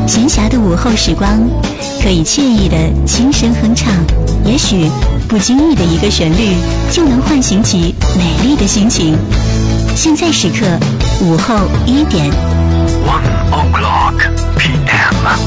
闲暇的午后时光，可以惬意的轻声哼唱，也许不经意的一个旋律，就能唤醒起美丽的心情。现在时刻午后1点。 1:00 p.m.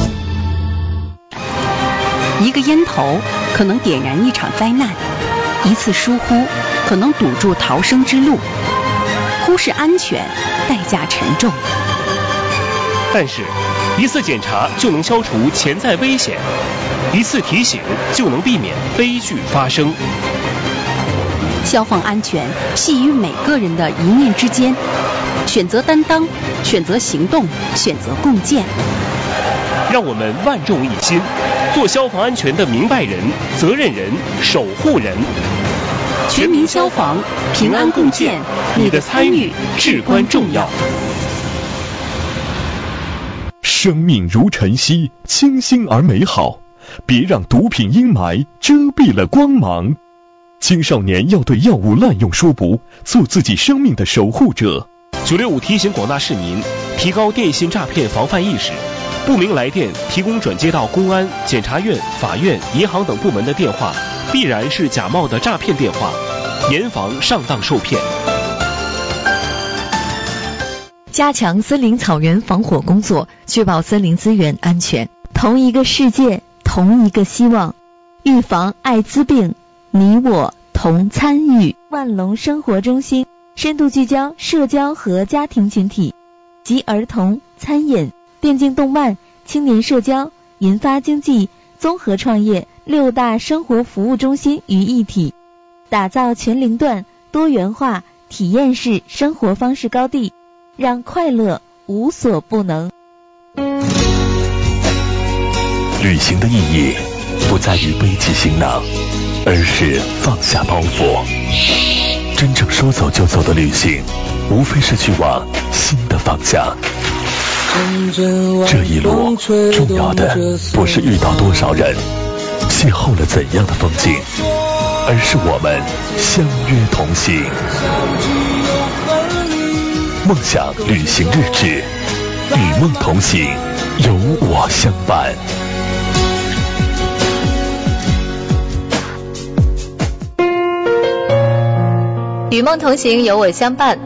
一个烟头可能点燃一场灾难，一次疏忽可能堵住逃生之路。忽视安全，代价沉重。 但是，一次检查就能消除潜在危险，一次提醒就能避免悲剧发生。 消防安全系于每个人的一念之间，选择担当，选择行动，选择共建。 让我们万众一心，做消防安全的明白人、责任人、守护人。 全民消防，平安共建，你的参与至关重要。 生命如晨曦，清新而美好，别让毒品阴霾遮蔽了光芒。青少年要对药物滥用说不，做自己生命的守护者。 965提醒广大市民提高电信诈骗防范意识，不明来电提供转接到公安、检察院、法院、银行等部门的电话，必然是假冒的诈骗电话，严防上当受骗。 加强森林草原防火工作，确保森林资源安全。同一个世界，同一个希望。预防艾滋病，你我同参与。万隆生活中心深度聚焦社交和家庭群体，集儿童、餐饮、电竞动漫、青年社交、银发经济、综合创业6大生活服务中心于一体，打造全龄段多元化体验式生活方式高地，让快乐无所不能。 旅行的意义不在于背起行囊，而是放下包袱。真正说走就走的旅行，无非是去往新的方向。这一路重要的不是遇到多少人，邂逅了怎样的风景，而是我们相约同行。梦想旅行日志，与梦同行，有我相伴。 与梦同行，有我相伴。